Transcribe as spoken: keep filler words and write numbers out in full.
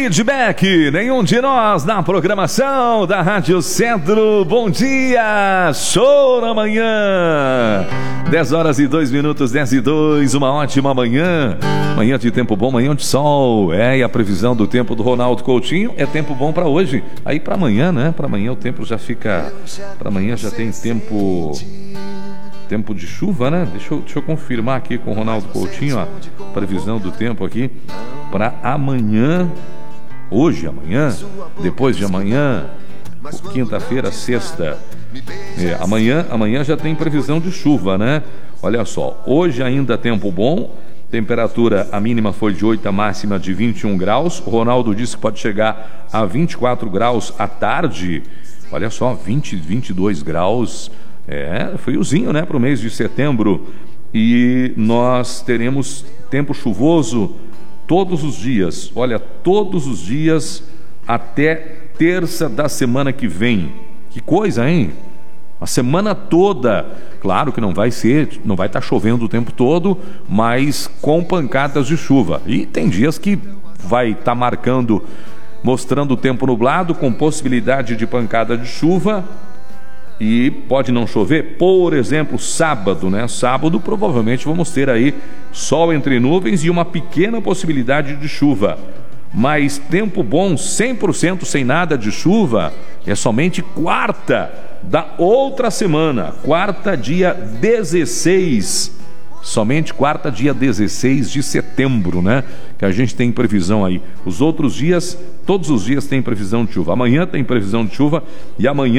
feedback, nenhum de nós na programação da Rádio Centro. Bom dia, show na manhã. dez horas e dois minutos, dez e dois, uma ótima manhã. Manhã de tempo bom, manhã de sol. É, e a previsão do tempo do Ronaldo Coutinho é tempo bom para hoje. Aí para amanhã, né? Para amanhã o tempo já fica. Para amanhã já tem tempo. Tempo de chuva, né? Deixa eu, deixa eu confirmar aqui com o Ronaldo Coutinho a previsão do tempo aqui para amanhã, hoje, amanhã, depois de amanhã, quinta-feira, sexta. É, amanhã, amanhã já tem previsão de chuva, né? Olha só, hoje ainda tempo bom, temperatura, a mínima foi de oito, a máxima de vinte e um graus. O Ronaldo disse que pode chegar a vinte e quatro graus à tarde. Olha só, vinte, vinte e dois graus. É, friozinho, né, para o mês de setembro. E nós teremos tempo chuvoso todos os dias. Olha, todos os dias até terça da semana que vem. Que coisa, hein? A semana toda. Claro que não vai ser, não vai estar chovendo o tempo todo, mas com pancadas de chuva. E tem dias que vai estar marcando, mostrando o tempo nublado, com possibilidade de pancada de chuva. E pode não chover, por exemplo, sábado, né? Sábado provavelmente vamos ter aí sol entre nuvens e uma pequena possibilidade de chuva. Mas tempo bom, cem por cento sem nada de chuva, é somente quarta da outra semana. Quarta, dia dezesseis. Somente quarta, dia dezesseis de setembro, né? Que a gente tem previsão aí. Os outros dias, todos os dias tem previsão de chuva. Amanhã tem previsão de chuva e amanhã